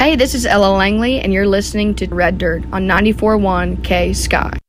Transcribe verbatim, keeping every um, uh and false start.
Hey, this is Ella Langley, and you're listening to Red Dirt on ninety-four point one K Sky.